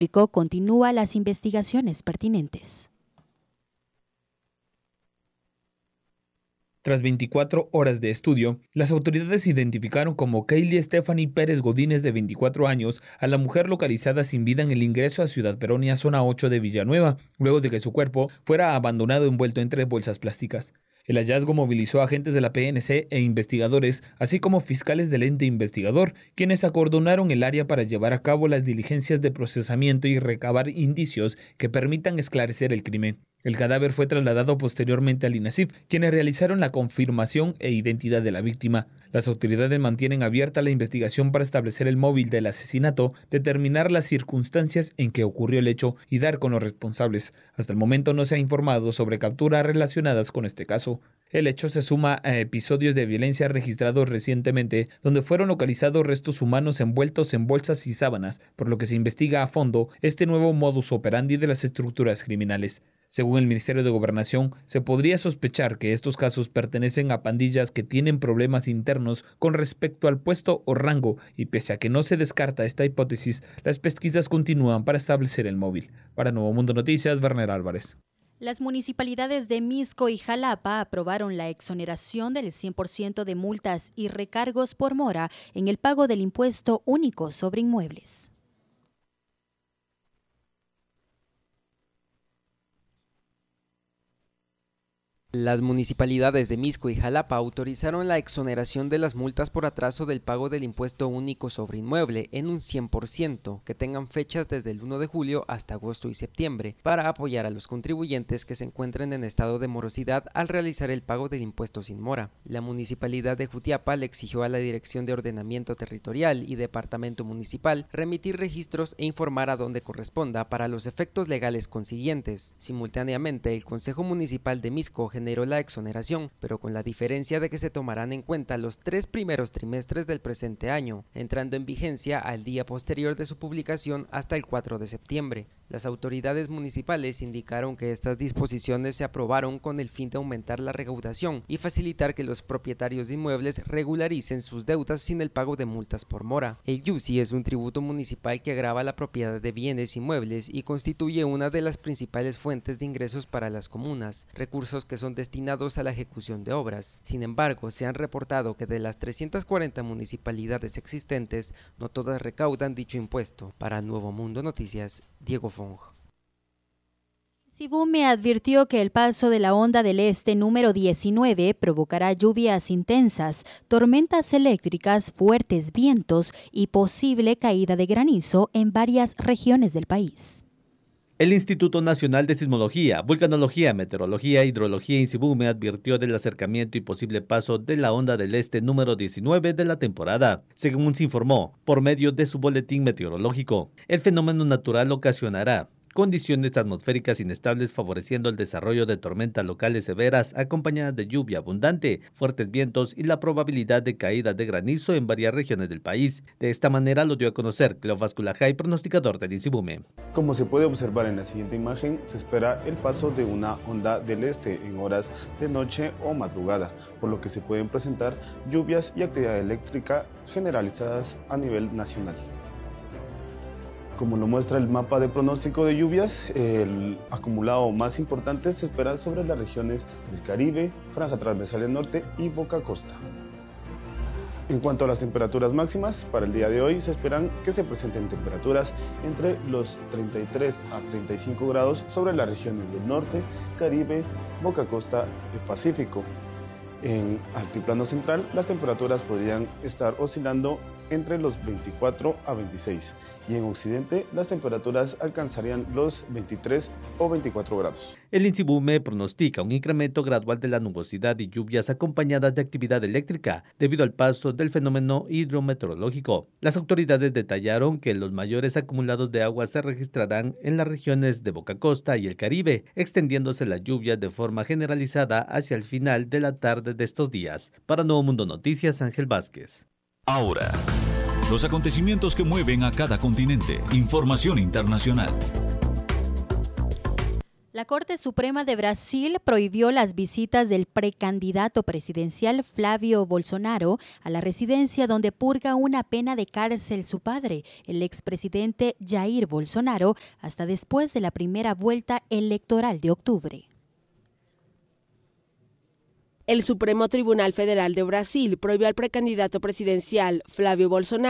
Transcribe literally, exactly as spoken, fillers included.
continúa las investigaciones pertinentes. Tras veinticuatro horas de estudio, las autoridades identificaron como Kaylee Stephanie Pérez Godínez, de veinticuatro años, a la mujer localizada sin vida en el ingreso a Ciudad Peronia, zona ocho de Villanueva, luego de que su cuerpo fuera abandonado envuelto entre bolsas plásticas. El hallazgo movilizó a agentes de la P N C e investigadores, así como fiscales del ente investigador, quienes acordonaron el área para llevar a cabo las diligencias de procesamiento y recabar indicios que permitan esclarecer el crimen. El cadáver fue trasladado posteriormente al INASIF, quienes realizaron la confirmación e identidad de la víctima. Las autoridades mantienen abierta la investigación para establecer el móvil del asesinato, determinar las circunstancias en que ocurrió el hecho y dar con los responsables. Hasta el momento no se ha informado sobre capturas relacionadas con este caso. El hecho se suma a episodios de violencia registrados recientemente, donde fueron localizados restos humanos envueltos en bolsas y sábanas, por lo que se investiga a fondo este nuevo modus operandi de las estructuras criminales. Según el Ministerio de Gobernación, se podría sospechar que estos casos pertenecen a pandillas que tienen problemas internos con respecto al puesto o rango, y pese a que no se descarta esta hipótesis, las pesquisas continúan para establecer el móvil. Para Nuevo Mundo Noticias, Werner Álvarez. Las municipalidades de Misco y Jalapa aprobaron la exoneración del cien por ciento de multas y recargos por mora en el pago del impuesto único sobre inmuebles. Las municipalidades de Misco y Jalapa autorizaron la exoneración de las multas por atraso del pago del impuesto único sobre inmueble en un cien por ciento, que tengan fechas desde el primero de julio hasta agosto y septiembre, para apoyar a los contribuyentes que se encuentren en estado de morosidad al realizar el pago del impuesto sin mora. La municipalidad de Jutiapa le exigió a la Dirección de Ordenamiento Territorial y Departamento Municipal remitir registros e informar a donde corresponda para los efectos legales consiguientes. Simultáneamente, el Consejo Municipal de Misco generó la exoneración, pero con la diferencia de que se tomarán en cuenta los tres primeros trimestres del presente año, entrando en vigencia al día posterior de su publicación hasta el cuatro de septiembre. Las autoridades municipales indicaron que estas disposiciones se aprobaron con el fin de aumentar la recaudación y facilitar que los propietarios de inmuebles regularicen sus deudas sin el pago de multas por mora. El YUSI es un tributo municipal que agrava la propiedad de bienes inmuebles y constituye una de las principales fuentes de ingresos para las comunas, recursos que son destinados a la ejecución de obras. Sin embargo, se han reportado que de las trescientas cuarenta municipalidades existentes, no todas recaudan dicho impuesto. Para Nuevo Mundo Noticias, Diego Fong. Insibume advirtió que el paso de la onda del este número diecinueve provocará lluvias intensas, tormentas eléctricas, fuertes vientos y posible caída de granizo en varias regiones del país. El Instituto Nacional de Sismología, Vulcanología, Meteorología e Hidrología Insibume advirtió del acercamiento y posible paso de la onda del este número diecinueve de la temporada. Según se informó por medio de su boletín meteorológico, el fenómeno natural ocasionará condiciones atmosféricas inestables favoreciendo el desarrollo de tormentas locales severas acompañadas de lluvia abundante, fuertes vientos y la probabilidad de caída de granizo en varias regiones del país. De esta manera lo dio a conocer Cleofás Culajay, pronosticador del Insibume. Como se puede observar en la siguiente imagen, se espera el paso de una onda del este en horas de noche o madrugada, por lo que se pueden presentar lluvias y actividad eléctrica generalizadas a nivel nacional. Como lo muestra el mapa de pronóstico de lluvias, el acumulado más importante se espera sobre las regiones del Caribe, Franja Transversal del Norte y Boca Costa. En cuanto a las temperaturas máximas, para el día de hoy se esperan que se presenten temperaturas entre los treinta y tres a treinta y cinco grados sobre las regiones del norte, Caribe, Boca Costa y Pacífico. En altiplano central, las temperaturas podrían estar oscilando entre los veinticuatro a veintiséis y en occidente las temperaturas alcanzarían los veintitrés o veinticuatro grados. El Insibume pronostica un incremento gradual de la nubosidad y lluvias acompañadas de actividad eléctrica debido al paso del fenómeno hidrometeorológico. Las autoridades detallaron que los mayores acumulados de agua se registrarán en las regiones de Boca Costa y el Caribe, extendiéndose las lluvias de forma generalizada hacia el final de la tarde de estos días. Para Nuevo Mundo Noticias, Ángel Vázquez. Ahora, los acontecimientos que mueven a cada continente. Información internacional. La Corte Suprema de Brasil prohibió las visitas del precandidato presidencial Flávio Bolsonaro a la residencia donde purga una pena de cárcel su padre, el expresidente Jair Bolsonaro, hasta después de la primera vuelta electoral de octubre. El Supremo Tribunal Federal de Brasil prohibió al precandidato presidencial Flávio Bolsonaro